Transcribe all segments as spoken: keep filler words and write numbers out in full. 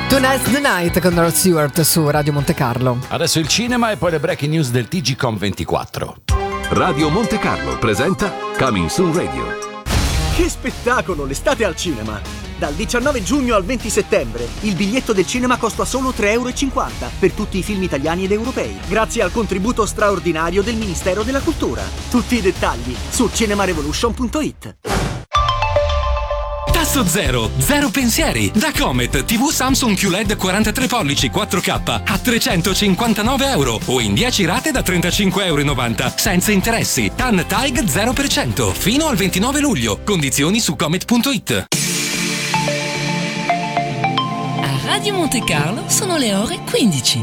Tonight's the Night con Rod Stewart su Radio Monte Carlo. Adesso il cinema e poi le breaking news del T G Com ventiquattro. Radio Monte Carlo presenta Coming Soon Radio. Che spettacolo, l'estate al cinema! Dal diciannove giugno al venti settembre il biglietto del cinema costa solo tre e cinquanta euro per tutti i film italiani ed europei, grazie al contributo straordinario del Ministero della Cultura. Tutti i dettagli su cinemarevolution punto it. Tasso zero, zero pensieri. Da Comet, tivù Samsung Q L E D quarantatré pollici quattro K a trecentocinquantanove euro o in dieci rate da trentacinque e novanta euro, senza interessi. TAN TAIG zero per cento, fino al ventinove luglio. Condizioni su comet punto it. A Radio Monte Carlo sono le ore quindici.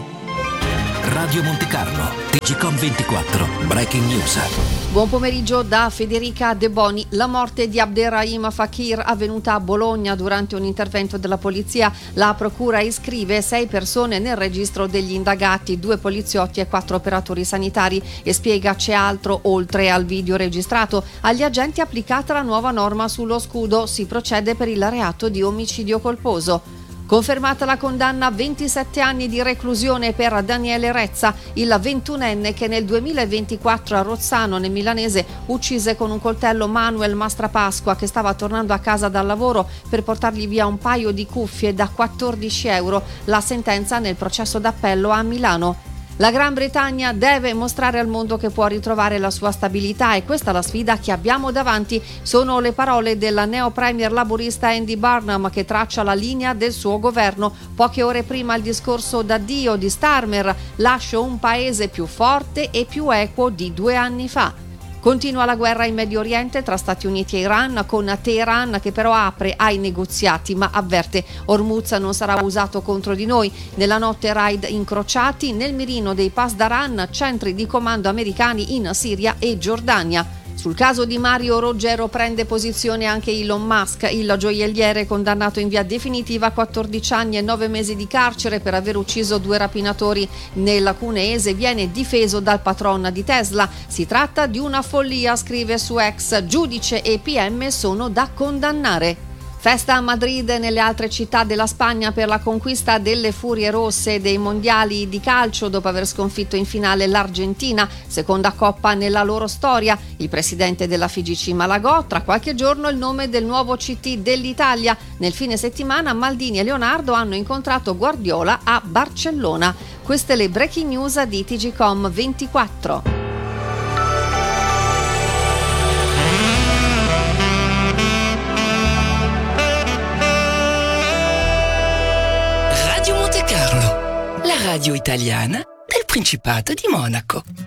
Radio Monte Carlo, T G Com ventiquattro, Breaking News. Buon pomeriggio da Federica De Boni. La morte di Abderrahim Fakir, avvenuta a Bologna durante un intervento della polizia. La procura iscrive sei persone nel registro degli indagati, due poliziotti e quattro operatori sanitari, e spiega c'è altro oltre al video registrato. Agli agenti è applicata la nuova norma sullo scudo, si procede per il reato di omicidio colposo. Confermata la condanna a ventisette anni di reclusione per Daniele Rezza, il ventunenne che nel duemilaventiquattro a Rozzano, nel milanese, uccise con un coltello Manuel Mastrapasqua, che stava tornando a casa dal lavoro per portargli via un paio di cuffie da quattordici euro. La sentenza nel processo d'appello a Milano. La Gran Bretagna deve mostrare al mondo che può ritrovare la sua stabilità, e questa è la sfida che abbiamo davanti. Sono le parole del neo premier laburista Andy Burnham, che traccia la linea del suo governo. Poche ore prima il discorso d'addio di Starmer: lascio un paese più forte e più equo di due anni fa. Continua la guerra in Medio Oriente tra Stati Uniti e Iran, con Teheran che però apre ai negoziati ma avverte Hormuz non sarà usato contro di noi. Nella notte raid incrociati nel mirino dei Pasdaran, centri di comando americani in Siria e Giordania. Sul caso di Mario Roggero prende posizione anche Elon Musk. Il gioielliere, condannato in via definitiva a quattordici anni e nove mesi di carcere per aver ucciso due rapinatori nel Cuneese, viene difeso dal patron di Tesla. Si tratta di una follia, scrive su X. Giudice e P M sono da condannare. Festa a Madrid e nelle altre città della Spagna per la conquista delle Furie Rosse dei mondiali di calcio, dopo aver sconfitto in finale l'Argentina, seconda coppa nella loro storia. Il presidente della F I G C Malagò, tra qualche giorno il nome del nuovo C T dell'Italia. Nel fine settimana Maldini e Leonardo hanno incontrato Guardiola a Barcellona. Queste le breaking news di T G Com ventiquattro. Radio Monte Carlo, la radio italiana del Principato di Monaco.